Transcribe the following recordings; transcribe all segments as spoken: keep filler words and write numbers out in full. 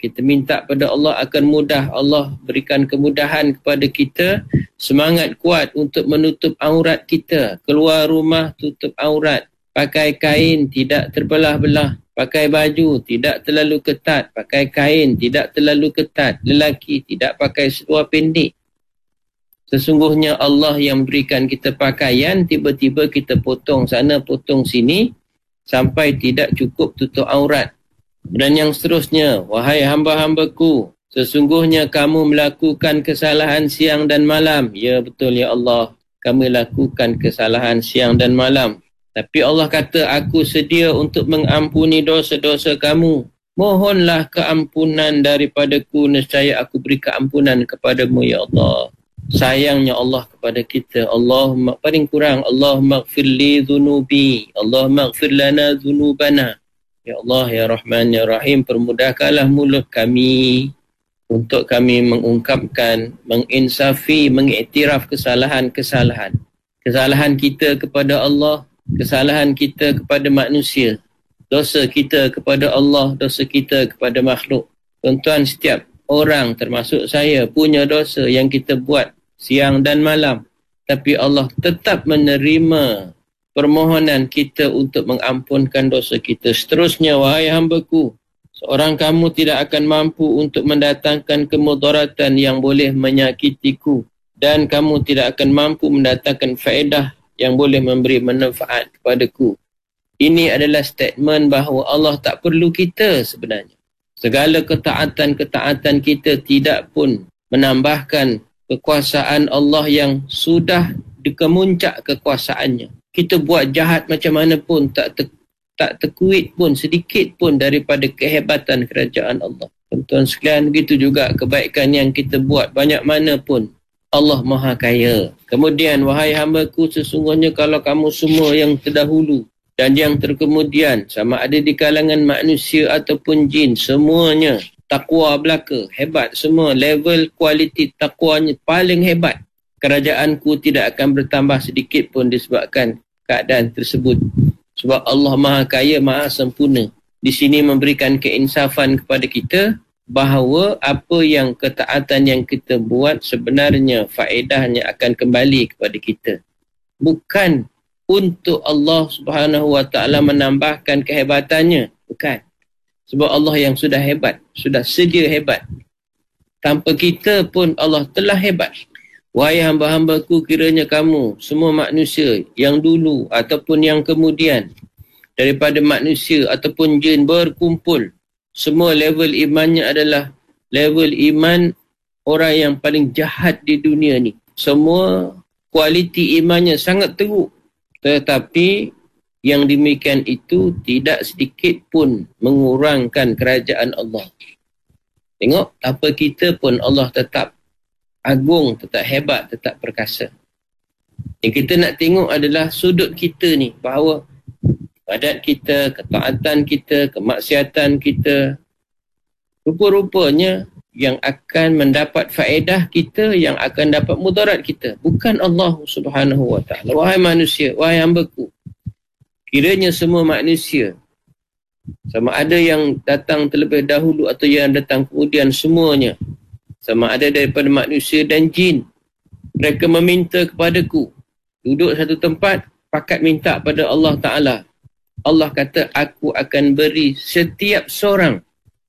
Kita minta pada Allah akan mudah. Allah berikan kemudahan kepada kita. Semangat kuat untuk menutup aurat kita. Keluar rumah tutup aurat. Pakai kain tidak terbelah-belah. Pakai baju tidak terlalu ketat. Pakai kain tidak terlalu ketat. Lelaki tidak pakai seluar pendek. Sesungguhnya Allah yang berikan kita pakaian, tiba-tiba kita potong sana, potong sini, sampai tidak cukup tutup aurat. Dan yang seterusnya, wahai hamba-hambaku, sesungguhnya kamu melakukan kesalahan siang dan malam. Ya betul ya Allah, kami lakukan kesalahan siang dan malam. Tapi Allah kata, aku sedia untuk mengampuni dosa-dosa kamu. Mohonlah keampunan daripadaku, nescaya aku beri keampunan kepadamu ya Allah. Sayangnya Allah kepada kita. Allahumma, paling kurang, Allahumma gfir li dhunubi. Allahumma gfir lana dhunubana. Ya Allah, ya Rahman, ya Rahim, permudahkanlah mulut kami untuk kami mengungkapkan, menginsafi, mengiktiraf kesalahan-kesalahan. Kesalahan kita kepada Allah, kesalahan kita kepada manusia, dosa kita kepada Allah, dosa kita kepada makhluk. Tuan-tuan, setiap orang termasuk saya punya dosa yang kita buat siang dan malam. Tapi Allah tetap menerima permohonan kita untuk mengampunkan dosa kita. Seterusnya, wahai hambaku, seorang kamu tidak akan mampu untuk mendatangkan kemudaratan yang boleh menyakitiku. Dan kamu tidak akan mampu mendatangkan faedah yang boleh memberi manfaat kepadaku. Ini adalah statement bahawa Allah tak perlu kita sebenarnya. Segala ketaatan-ketaatan kita tidak pun menambahkan kekuasaan Allah yang sudah dikemuncak kekuasaannya. Kita buat jahat macam mana pun, tak te, tak terkuit pun, sedikit pun daripada kehebatan kerajaan Allah. Tuan-tuan sekalian, begitu juga kebaikan yang kita buat, banyak mana pun, Allah Maha Kaya. Kemudian, wahai hambaku, sesungguhnya kalau kamu semua yang terdahulu dan yang terkemudian, sama ada di kalangan manusia ataupun jin, semuanya takwa belaka, hebat semua, level kualiti takwanya paling hebat. Kerajaanku tidak akan bertambah sedikit pun disebabkan keadaan tersebut. Sebab Allah Maha Kaya, Maha Sempurna. Di sini memberikan keinsafan kepada kita bahawa apa yang ketaatan yang kita buat sebenarnya faedahnya akan kembali kepada kita. Bukan untuk Allah Subhanahu Wa Taala menambahkan kehebatannya. Bukan. Sebab Allah yang sudah hebat, sudah sedia hebat. Tanpa kita pun Allah telah hebat. Wahai hamba-hambaku, kiranya kamu, semua manusia yang dulu ataupun yang kemudian, daripada manusia ataupun jin berkumpul, semua level imannya adalah level iman orang yang paling jahat di dunia ni. Semua kualiti imannya sangat teruk. Tetapi yang demikian itu tidak sedikit pun mengurangkan kerajaan Allah. Tengok, apa kita pun Allah tetap agung, tetap hebat, tetap perkasa. Yang kita nak tengok adalah sudut kita ni, bahawa ibadat kita, ketaatan kita, kemaksiatan kita, rupa-rupanya yang akan mendapat faedah kita, yang akan dapat mudarat kita, bukan Allah Subhanahu Wa Taala. Wahai manusia, wahai hambaku, kiranya semua manusia, sama ada yang datang terlebih dahulu atau yang datang kemudian, semuanya, sama ada daripada manusia dan jin, mereka meminta kepadaku, duduk satu tempat, pakat minta pada Allah Ta'ala. Allah kata, aku akan beri setiap seorang,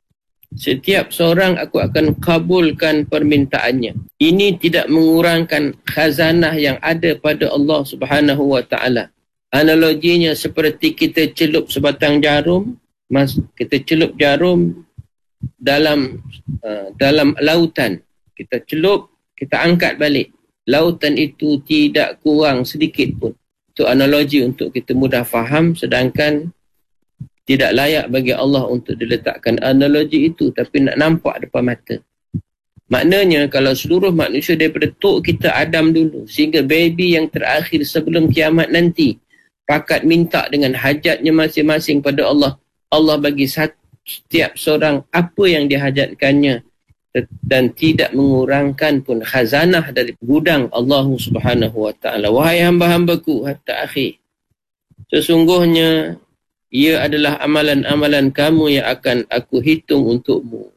setiap seorang aku akan kabulkan permintaannya. Ini tidak mengurangkan khazanah yang ada pada Allah Subhanahu Wa Ta'ala. Analoginya seperti kita celup sebatang jarum, mas, kita celup jarum dalam uh, dalam lautan. Kita celup, kita angkat balik. Lautan itu tidak kurang sedikit pun. Itu analogi untuk kita mudah faham, sedangkan tidak layak bagi Allah untuk diletakkan analogi itu, tapi nak nampak depan mata. Maknanya kalau seluruh manusia daripada tok kita Adam dulu sehingga baby yang terakhir sebelum kiamat nanti pakat minta dengan hajatnya masing-masing pada Allah, Allah bagi satu, setiap seorang apa yang dihajatkannya dan tidak mengurangkan pun khazanah dari gudang Allah Subhanahu Wa Taala. Wahai hamba-hambaku, hatta akhir, sesungguhnya ia adalah amalan-amalan kamu yang akan aku hitung untukmu.